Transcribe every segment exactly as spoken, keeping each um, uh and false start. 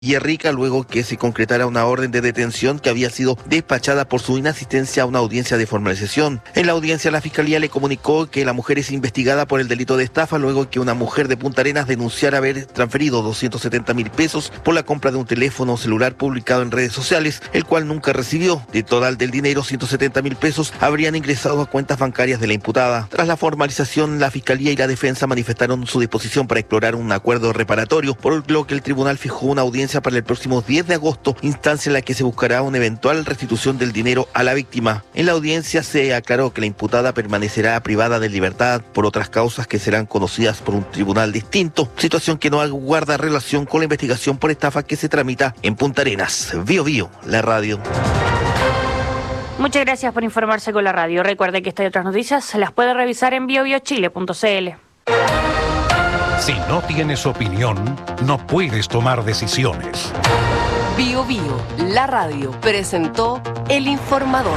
Villarrica luego que se concretara una orden de detención que había sido despachada por su inasistencia a una audiencia de formalización. En la audiencia la Fiscalía le comunicó que la mujer es investigada por el delito de estafa luego que una mujer de Punta Arenas denunciara haber transferido doscientos setenta mil pesos por la compra de un teléfono celular publicado en redes sociales, el cual nunca recibió. De total del dinero, ciento setenta mil pesos habrían ingresado a cuentas bancarias de la imputada. Tras la formalización, la Fiscalía y la defensa manifestaron su disposición para explorar un acuerdo reparatorio, por lo que el tribunal fijó una audiencia para el próximo diez de agosto, instancia en la que se buscará una eventual restitución del dinero a la víctima. En la audiencia se aclaró que la imputada permanecerá privada de libertad por otras causas que serán conocidas por un tribunal distinto, situación que no guarda relación con la investigación por estafa que se tramita en Punta Arenas. Bio Bio, la radio. Muchas gracias por informarse con la radio. Recuerde que esta y otras noticias se las puede revisar en bio bio chile punto c l. Si no tienes opinión, no puedes tomar decisiones. Bio Bio, la radio, presentó El Informador.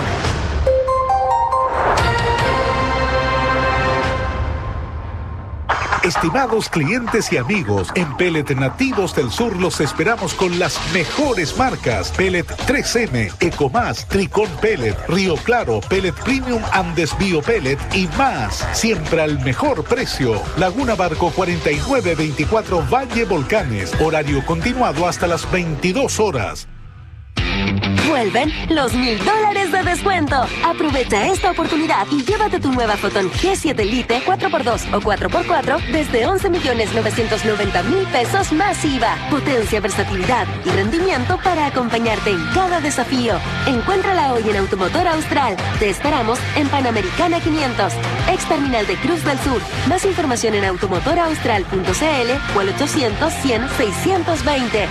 Estimados clientes y amigos, en Pellet Nativos del Sur los esperamos con las mejores marcas: Pellet tres eme, Ecomás, Tricón Pellet, Río Claro, Pellet Premium Andes Bio Pellet y más. Siempre al mejor precio. Laguna Barco cuarenta y nueve veinticuatro Valle Volcanes. Horario continuado hasta las veintidós horas. Vuelven los mil dólares de descuento. Aprovecha esta oportunidad y llévate tu nueva Photon G siete Lite cuatro por dos o cuatro por cuatro desde once millones novecientos noventa mil pesos más I V A. Potencia, versatilidad y rendimiento para acompañarte en cada desafío. Encuéntrala hoy en Automotor Austral. Te esperamos en Panamericana quinientos, ex terminal de Cruz del Sur. Más información en automotor austral punto c l o al ochocientos cien seiscientos veinte.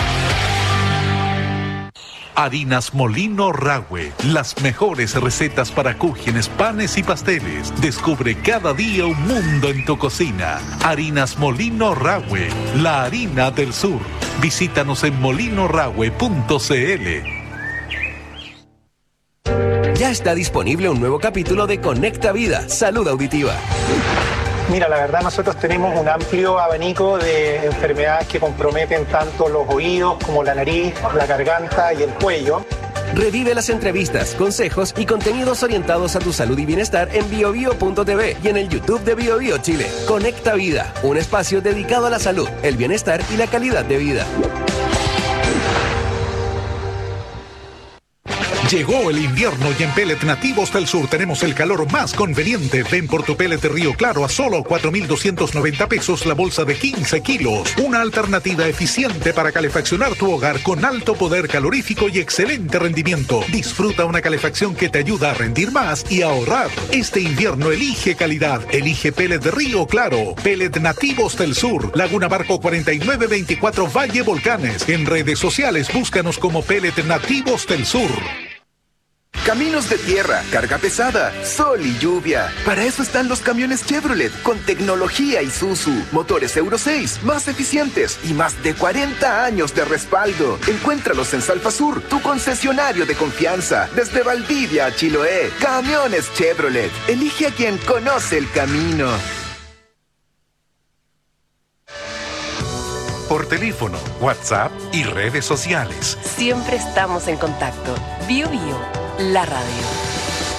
Harinas Molino Rahue, las mejores recetas para cúgenes, panes y pasteles. Descubre cada día un mundo en tu cocina. Harinas Molino Rahue, la harina del sur. Visítanos en molino rahue punto c l. Ya está disponible un nuevo capítulo de Conecta Vida, Salud Auditiva. Mira, la verdad nosotros tenemos un amplio abanico de enfermedades que comprometen tanto los oídos como la nariz, la garganta y el cuello. Revive las entrevistas, consejos y contenidos orientados a tu salud y bienestar en bio bio punto t v y en el YouTube de Bio Bio Chile. Conecta Vida, un espacio dedicado a la salud, el bienestar y la calidad de vida. Llegó el invierno y en Pellet Nativos del Sur tenemos el calor más conveniente. Ven por tu pellet de Río Claro a solo cuatro mil doscientos noventa pesos la bolsa de quince kilos. Una alternativa eficiente para calefaccionar tu hogar con alto poder calorífico y excelente rendimiento. Disfruta una calefacción que te ayuda a rendir más y a ahorrar. Este invierno elige calidad. Elige Pellet de Río Claro. Pellet Nativos del Sur. Laguna Barco cuarenta y nueve veinticuatro Valle Volcanes. En redes sociales búscanos como Pellet Nativos del Sur. Caminos de tierra, carga pesada, sol y lluvia. Para eso están los camiones Chevrolet, con tecnología Isuzu, motores Euro seis, más eficientes y más de cuarenta años de respaldo. Encuéntralos en Salfasur, tu concesionario de confianza. Desde Valdivia a Chiloé, camiones Chevrolet. Elige a quien conoce el camino. Por teléfono, WhatsApp y redes sociales. Siempre estamos en contacto. Bio Bio, la radio.